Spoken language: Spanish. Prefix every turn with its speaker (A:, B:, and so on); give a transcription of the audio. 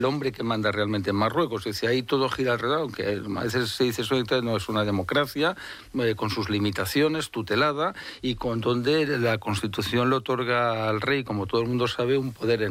A: el hombre que manda realmente en Marruecos. Es decir, ahí todo gira alrededor, aunque a veces se dice eso, no es una democracia, con sus limitaciones, tutelada, y con donde la Constitución le otorga al rey, como todo el mundo sabe, un poder enorme.